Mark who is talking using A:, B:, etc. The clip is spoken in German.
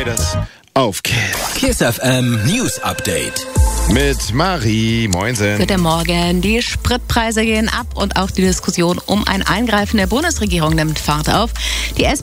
A: das auf
B: KISS FM News Update.
A: mit Marie. Moinsen.
C: Guten Morgen. Die Spritpreise gehen ab und auch die Diskussion um ein Eingreifen der Bundesregierung nimmt Fahrt auf. Die